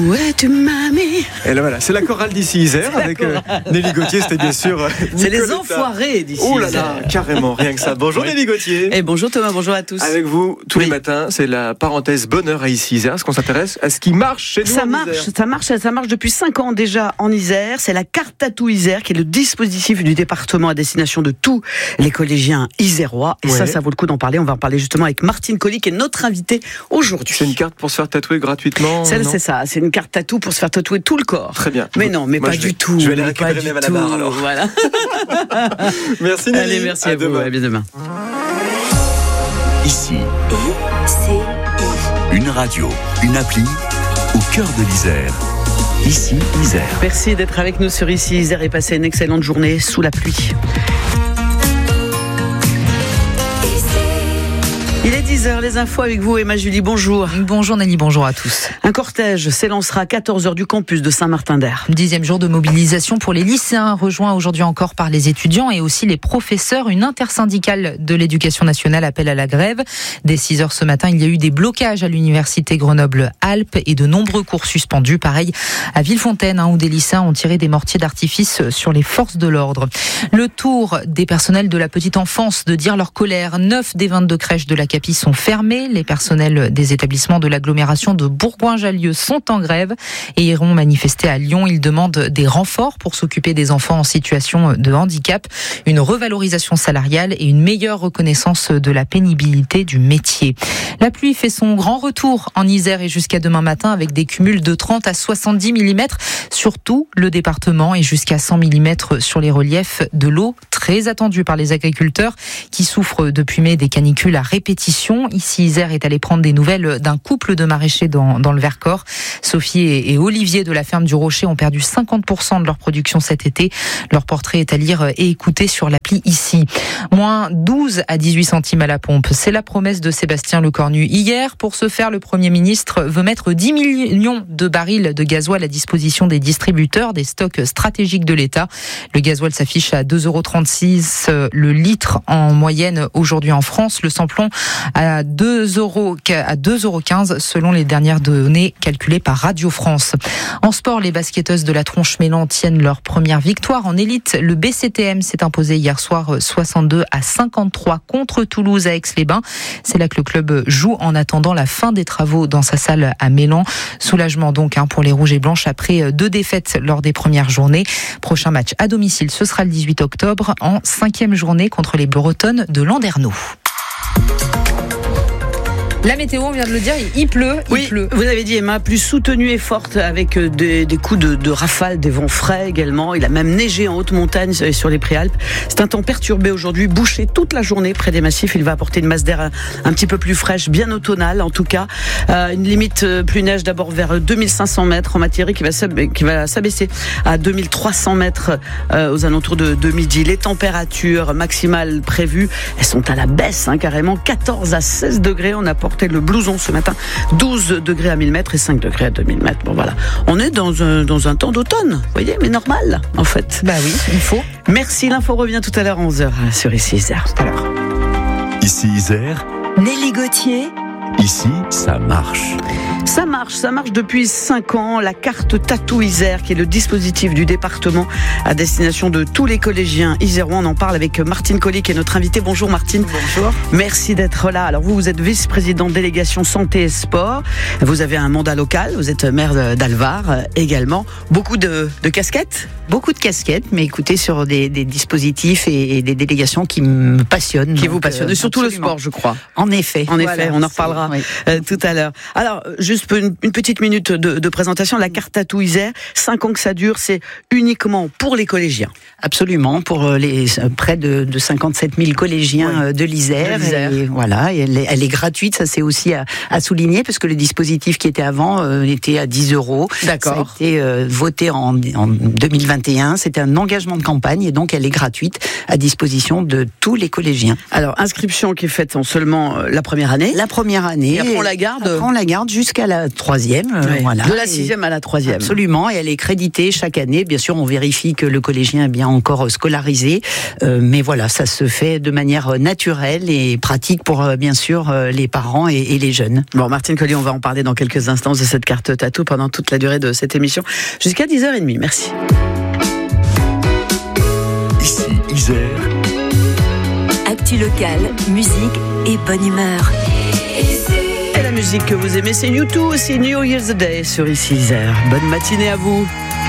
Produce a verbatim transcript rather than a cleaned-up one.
Où es-tu, mamie? Et là voilà, c'est la chorale d'ici Isère avec euh, Nelly Gauthier, c'était bien sûr. Euh, c'est les enfoirés d'ici. Oh là là, carrément, rien que ça. Bonjour oui. Nelly Gauthier. Et bonjour Thomas, bonjour à tous. Avec vous, tous oui. les matins, c'est la parenthèse bonheur à ici Isère. Est-ce qu'on s'intéresse à ce qui marche chez nous? Ça en marche, Isère ça marche, ça marche depuis cinq ans déjà en Isère. C'est la carte Tatou Isère qui est le dispositif du département à destination de tous les collégiens isérois. Et ouais. ça, ça vaut le coup d'en parler. On va en parler justement avec Martine Colli qui est notre invitée aujourd'hui. C'est une carte pour se faire tatouer gratuitement? Celle, c'est ça. C'est une carte tatou pour se faire tatouer tout le corps. Très bien. Mais non, mais Moi, pas je du vais, tout. Je vais aller récupérer mes malabars alors. Voilà. Merci Nelly. Allez, merci à, à vous. Demain. À bien demain. Ici, une radio, une appli au cœur de l'Isère. Ici, Isère. Merci d'être avec nous sur Ici Isère et passer une excellente journée sous la pluie. Il est dix heures, les infos avec vous, Emma Julie, bonjour. Bonjour Nelly, bonjour à tous. Un cortège s'élancera à quatorze heures du campus de Saint-Martin-d'Air. Dixième jour de mobilisation pour les lycéens, rejoint aujourd'hui encore par les étudiants et aussi les professeurs. Une intersyndicale de l'éducation nationale appelle à la grève. Dès six heures ce matin, il y a eu des blocages à l'université Grenoble-Alpes et de nombreux cours suspendus. Pareil à Villefontaine, hein, où des lycéens ont tiré des mortiers d'artifice sur les forces de l'ordre. Le tour des personnels de la petite enfance de dire leur colère. neuf des vingt-deux crèches de la Capis sont fermés. Les personnels des établissements de l'agglomération de Bourgoin-Jallieu sont en grève et iront manifester à Lyon. Ils demandent des renforts pour s'occuper des enfants en situation de handicap, une revalorisation salariale et une meilleure reconnaissance de la pénibilité du métier. La pluie fait son grand retour en Isère et jusqu'à demain matin avec des cumuls de trente à soixante-dix millimètres sur tout le département et jusqu'à cent millimètres sur les reliefs. De l'eau très attendue par les agriculteurs qui souffrent depuis mai des canicules à répétition. Ici, Isère est allé prendre des nouvelles d'un couple de maraîchers dans, dans le Vercors. Sophie et, et Olivier de la ferme du Rocher ont perdu cinquante pour cent de leur production cet été. Leur portrait est à lire et écouter sur l'appli Ici. Moins douze à dix-huit centimes à la pompe. C'est la promesse de Sébastien Lecornu hier. Pour ce faire, le Premier ministre veut mettre dix millions de barils de gasoil à disposition des distributeurs, des stocks stratégiques de l'État. Le gasoil s'affiche à deux euros trente-six le litre en moyenne aujourd'hui en France. Le samplon à deux euros quinze selon les dernières données calculées par Radio France. En sport, les basketteuses de la Tronche-Mélan tiennent leur première victoire en élite. Le B C T M s'est imposé hier soir soixante-deux à cinquante-trois contre Toulouse à Aix-les-Bains. C'est là que le club joue en attendant la fin des travaux dans sa salle à Mélan. Soulagement donc hein, pour les Rouges et Blanches après deux défaites lors des premières journées. Prochain match à domicile, ce sera le dix-huit octobre en cinquième journée contre les Bretonnes de Landerneau. La météo, on vient de le dire, il pleut, il oui, pleut. Vous avez dit Emma, plus soutenue et forte avec des, des coups de, de rafales, des vents frais également. Il a même neigé en haute montagne et sur les préalpes. C'est un temps perturbé aujourd'hui, bouché toute la journée près des massifs. Il va apporter une masse d'air un, un petit peu plus fraîche, bien automnale en tout cas. Euh, une limite plus neige d'abord vers deux mille cinq cents mètres en Mathiéry qui va, qui va s'abaisser à deux mille trois cents mètres euh, aux alentours de, de midi. Les températures maximales prévues, elles sont à la baisse hein, carrément. quatorze à seize degrés, on apporte le blouson ce matin, douze degrés à mille mètres et cinq degrés à deux mille mètres. Bon voilà, on est dans un, dans un temps d'automne, vous voyez, mais normal en fait. Bah oui, il faut. Merci, l'info revient tout à l'heure à onze heures sur Ici Isère. Tout à l'heure. Ici Isère. Nelly Gauthier. Ici, ça marche. Ça marche, ça marche depuis cinq ans. La carte Tatou Isère, qui est le dispositif du département à destination de tous les collégiens isérois. On en parle avec Martine Colli, qui est notre invitée. Bonjour Martine. Bonjour. Merci d'être là. Alors vous, vous êtes vice-présidente délégation santé et sport. Vous avez un mandat local. Vous êtes maire d'Alvar également. Beaucoup de, de casquettes. Beaucoup de casquettes, mais écoutez, sur des, des dispositifs et, et des délégations qui me passionnent. Qui donc, vous passionnent, euh, surtout absolument. Le sport, je crois. En effet. En voilà, effet, on en reparlera oui. euh, tout à l'heure. Alors, juste une, une petite minute de, de présentation. La carte Tatou Isère, cinq ans que ça dure, c'est uniquement pour les collégiens. Absolument, pour les près de, de cinquante-sept mille collégiens oui. de l'Isère. De l'Isère. Et voilà, et elle, est, elle est gratuite, ça c'est aussi à, à souligner, parce que le dispositif qui était avant euh, était à dix euros. D'accord. Ça a été euh, voté en, en deux mille vingt et un, c'était un engagement de campagne, et donc elle est gratuite à disposition de tous les collégiens. Alors, inscription qui est faite en seulement euh, la première année. La première année. année. Et après, on la garde. Après, on la garde jusqu'à la troisième. Ouais. Voilà. De la sixième à la troisième. Absolument. Et elle est créditée chaque année. Bien sûr, on vérifie que le collégien est bien encore scolarisé. Euh, mais voilà, ça se fait de manière naturelle et pratique pour, euh, bien sûr, euh, les parents et, et les jeunes. Bon, Martine Collier, on va en parler dans quelques instants de cette carte tatou pendant toute la durée de cette émission. Jusqu'à dix heures trente. Merci. Ici, Isère. Actu locale, musique et bonne humeur. Et la musique que vous aimez, c'est U deux, c'est New Year's Day sur Ici Isère. Bonne matinée à vous.